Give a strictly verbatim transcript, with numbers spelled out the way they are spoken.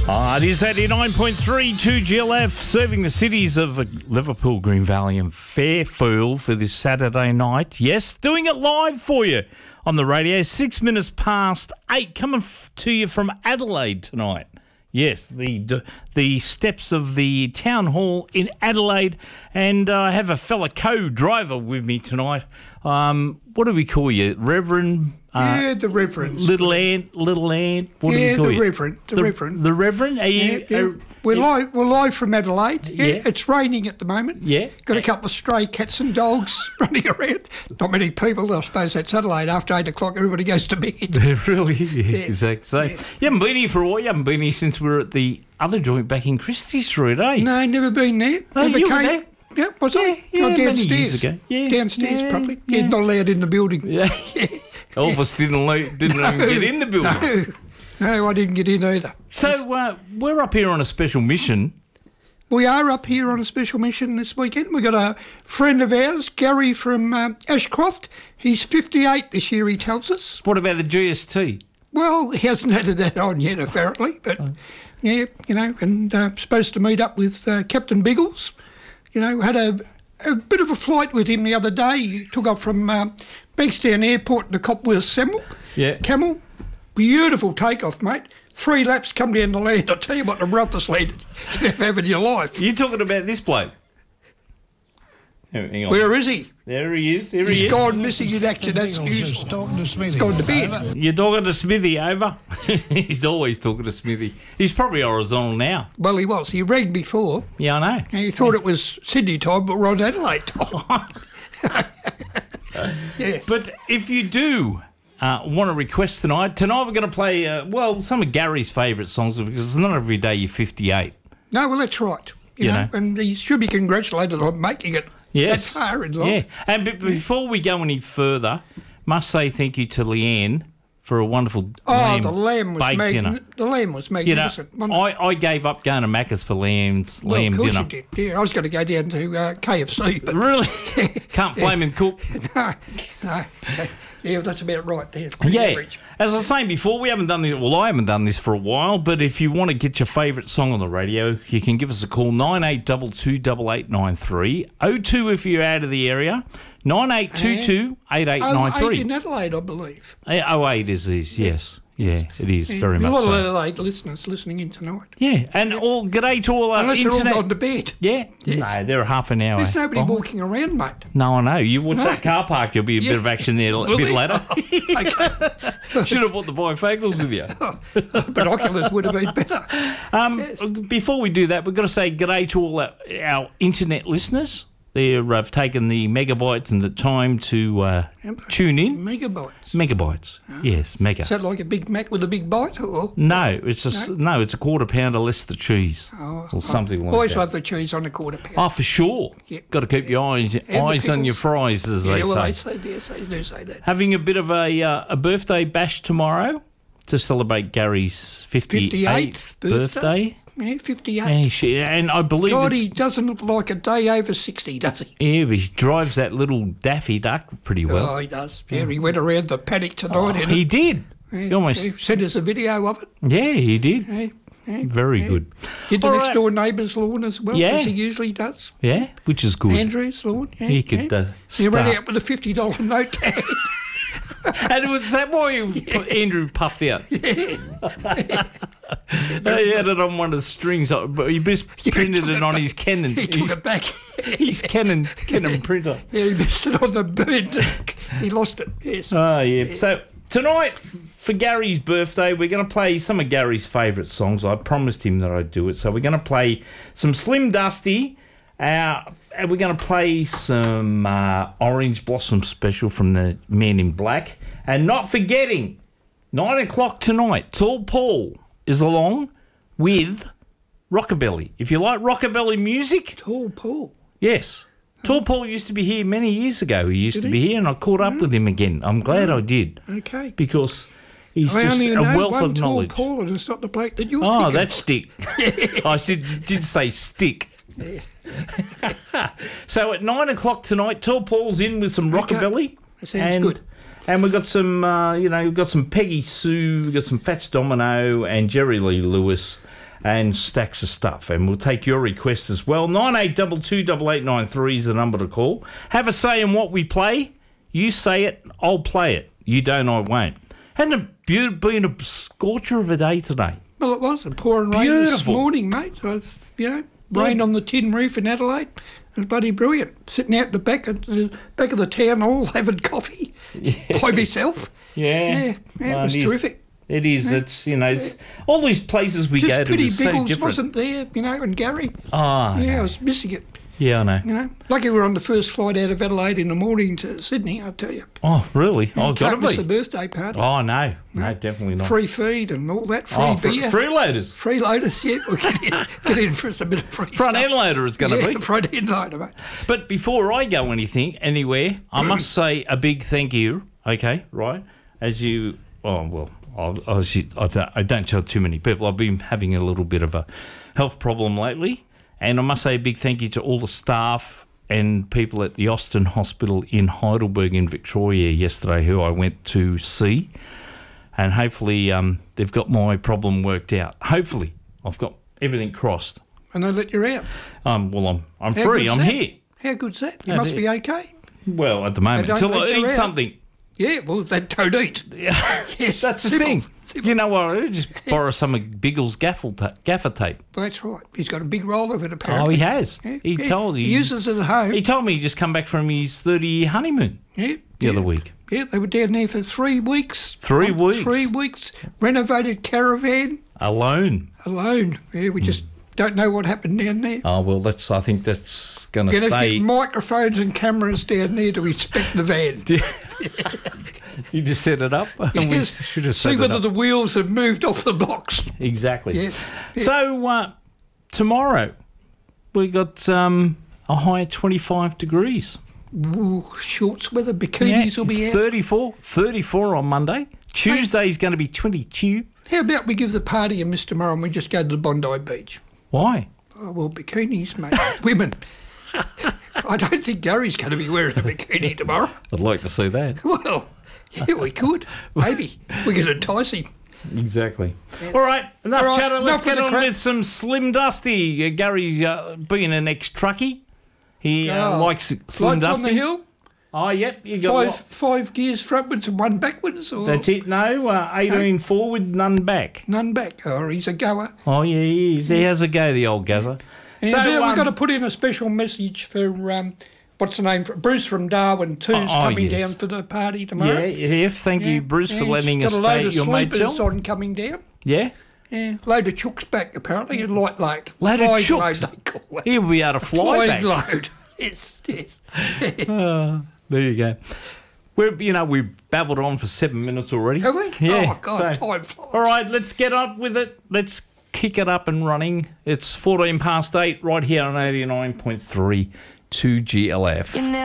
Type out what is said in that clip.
Ah, it is eighty-nine point three two G L F, serving the cities of Liverpool, Green Valley and Fairfield for this Saturday night. Yes, doing it live for you on the radio. Six minutes past eight, coming f- to you from Adelaide tonight. Yes, the the steps of the town hall in Adelaide, and uh, I have a fella co-driver with me tonight. Um, what do we call you, Reverend? Uh, yeah, the Reverend. Little Ant, Little Ant. What yeah, do we call the you? Reverend. The, the Reverend. The Reverend. Are you? Yeah, yeah. Are, we're yeah. live. We're live from Adelaide. Yeah, Yeah. It's raining at the moment. Yeah. Got a couple of stray cats and dogs running around. Not many people. I suppose that's Adelaide. After eight o'clock, everybody goes to bed. really? Yeah, Yes, exactly. So yes. you haven't been here for a while. You haven't been here since we were at the other joint back in Christie Street, eh? No, never been there. Oh, never you were came. there? Yeah, was Yeah, I? yeah, Not many downstairs. years ago. Yeah, Downstairs, yeah, probably. Yeah. yeah. Not allowed in the building. Yeah. Elvis didn't lo- didn't even get in the building. No, no, I didn't get in either. So uh, we're up here on a special mission. We are up here on a special mission this weekend. We've got a friend of ours, Gary from um, Ashcroft. He's fifty-eight this year, he tells us. What about the G S T? Well, he hasn't added that on yet, apparently. But, Oh. yeah, you know, and uh, supposed to meet up with uh, Captain Biggles. You know, had a, a bit of a flight with him the other day. He took off from uh, Bankstown Airport in the Copworth Camel. Yeah. Camel. Beautiful takeoff, mate. Three laps come down the land. I'll tell you what, the roughest land you ever have in your life. You talking about this bloke? Hang on. Where is he? There he is. There he He's is. gone missing in action, that's news. Talking to Smithy. He's gone to bed. You're talking to Smithy, over. He's always talking to Smithy. He's probably horizontal now. Well, he was. He rang before. Yeah, I know. And he thought it was Sydney time, but we're on Adelaide time. Yes. But if you do uh, want to request tonight, tonight we're going to play, uh, well, some of Gary's favourite songs because it's not every day you're fifty-eight. No, well, that's right. You, You know, know. and he should be congratulated on making it Yes. that far in life. Yeah. And b- before we go any further, must say thank you to Leanne for a wonderful Oh, lamb the lamb was baked mag- dinner. the lamb was You know, magnificent. wasn't it? I, I gave up going to Macca's for lamb's well, lamb of course dinner. you did. Yeah, I was going to go down to uh, K F C, but Really? Can't flame and cook. no, no. Yeah, that's about right there. It's pretty Yeah, average. as I was saying before, we haven't done this. Well, I haven't done this for a while. But if you want to get your favourite song on the radio, you can give us a call nine eight two two, eight eight nine three. oh two if you're out of the area. Nine eight two two, eight eight nine Oh, eight three. in Adelaide, I believe. Oh eight is is yes, yeah, it is very A much lot of so. Adelaide listeners listening in tonight. Yeah, and all g'day to all our Unless they're all internet. gone to bed. Yeah, Yes. no, they're half an hour. There's nobody behind. walking around, mate. No, I know. You watch that car park, there'll be a bit of action there a Will bit there? later. Okay. Should have bought the bifocals with you. Binoculars would have been better. Um, Yes. Before we do that, we've got to say g'day to all our, our internet listeners. They've uh, taken the megabytes and the time to uh, tune in. Megabytes. Megabytes, yes, mega. Is that like a Big Mac with a big bite? Or? no, it's just no? it's a quarter pounder less the cheese Oh, or something like Always that. love the cheese on a quarter pound. Oh, for sure. Yeah. Got to keep your eyes the eyes on your pickles. fries, as yeah, they well, say. they say, yes, they do say that. Having a bit of a uh, a birthday bash tomorrow to celebrate Gary's fifty-eighth fifty-eighth birthday. birthday. Yeah, fifty-eight. And, she, and I believe God, it's- he doesn't look like a day over sixty, does he? yeah, but he drives that little Daffy Duck pretty well. Oh, he does. Yeah, he went around the paddock tonight. Oh, didn't he did. Yeah, He almost, he sent us a video of it. yeah, he did. Yeah, yeah, Very yeah. good. Did the All next right. door neighbour's lawn as well, Yeah. as he usually does. Yeah, which is good. Andrew's lawn. Yeah, He could, yeah. uh, He ran start. out with a fifty dollar note tag. And was that why you put Andrew puffed out? Yeah. He had it on one of the strings, but he just printed took it it on back. his Canon. He took his, it back. his Canon Canon printer. Yeah, he missed it on the bird. He lost it. Yes. Oh, yeah. So tonight, for Gary's birthday, we're going to play some of Gary's favourite songs. I promised him that I'd do it. So we're going to play some Slim Dusty. Uh, and we're going to play some uh, Orange Blossom Special from the Man in Black. And not forgetting, nine o'clock tonight, Tall Paul is along with Rockabilly. If you like Rockabilly music, Tall Paul. yes. Tall Paul used to be here many years ago. He used Did to he? be here, and I caught up with him again. I'm glad I did, Okay. because he's I just only a know wealth one of Tall knowledge. Paul, and it's not the bloke that you're Oh, thinking that's of. Stick. I said, did say Stick. Yeah. So at nine o'clock tonight, Tall Paul's in with some Okay. Rockabilly. That sounds and, good. And we've got some, uh, you know, we've got some Peggy Sue, we've got some Fats Domino and Jerry Lee Lewis. and stacks of stuff. And we'll take your request as well. nine eight two two, eight eight nine three is the number to call. Have a say in what we play. You say it, I'll play it. You don't, I won't. Hasn't it been a scorcher of a day today? Well, it was. A pouring rain this Beautiful. morning, mate. So, you know, rain Yeah. on the tin roof in Adelaide. It was bloody brilliant. Sitting out the back of the back of the town hall having coffee by myself. Yeah. Yeah, yeah, Well, it was is. terrific. It is. It's, you know, it's, all these places we Just go to pity is so Biggles different. wasn't there, you know, and Gary. Oh, Yeah, I no. was missing it. Yeah, I know. You know, lucky we were on the first flight out of Adelaide in the morning to Sydney, I tell you. Oh, really? Oh, got to Can't miss the be. birthday party. Oh, no. No, definitely not. Free feed and all that, free oh, fr- beer. freeloaders. Freeloaders, yeah. We'll get in, get in for us a bit of free Front stuff. end loader is going to yeah, be. front end loader, mate. But before I go anything, anywhere, I must say a big thank you, okay, right? As you, oh, well, I, I, was, I, don't, I don't tell too many people. I've been having a little bit of a health problem lately. And I must say a big thank you to all the staff and people at the Austin Hospital in Heidelberg in Victoria yesterday who I went to see. And hopefully um, they've got my problem worked out. Hopefully. I've got everything crossed. And they let you out. Um, well, I'm I'm How free. good's I'm that? here. How good's that? You How must do be you- okay. Well, at the moment, don't until I let you eat out. something. Yeah, well, they don't eat. Yes, That's the simple, thing. simple. You know what? I just borrow some of Biggles gaffle ta- gaffer tape. Well, that's right. He's got a big roll of it, Oh, apparently. he has. Yeah, He yeah. told He he, uses it at home. he told me he just come back from his thirty-year honeymoon yeah, the yeah. other week. Yeah, they were down there for three weeks. Three Um, weeks? Three weeks. Renovated caravan Alone. alone. Yeah, we just don't know what happened down there. Oh well, that's. I think that's going to Going to stay. get microphones and cameras down there to inspect the van. You just set it up. We Yes. should have See set it whether up. the wheels have moved off the blocks. Exactly. Yes. So uh, tomorrow we got um, a high of twenty-five degrees. Ooh, shorts weather, bikinis will be out. thirty-four, thirty-four on Monday. Tuesday's going to be twenty-two. How about we give the party a miss tomorrow and we just go to the Bondi Beach? Why? Oh, well, bikinis, mate. Women. I don't think Gary's going to be wearing a bikini tomorrow. I'd like to see that. Well, yeah, we could. Maybe. We could entice him. Exactly. All right, enough All right, chatter. Let's enough get with the on crap. with some Slim Dusty. Uh, Gary's uh, being an ex-truckie. He uh, Oh, likes Slim Lights Dusty. on the hill, Oh, yep. You got five what? five gears frontwards and one backwards, or That's it. No, uh, eighteen forward, none back. none back. Oh, he's a goer. Oh, yeah, he is. He has a go, the old gazza. And So, now um, we've got to put in a special message for, um, what's the name, for Bruce from Darwin, too's Oh, oh, coming yes. down for the party tomorrow. Yeah, yeah, thank you, Bruce, for he's letting got us a load stay of at your motel. sleepers on coming down. Yeah? Yeah, load of chooks back apparently, a light load. Load of Flying chooks? load, they call it. He'll be able to fly Flying back. load. Yes, yes. There you go. We're, you know, we've babbled on for seven minutes already. Have we? Yeah. Oh, God, so- time flies. All right, let's get on with it. Let's kick it up and running. It's fourteen past eight right here on eighty-nine point three two G L F.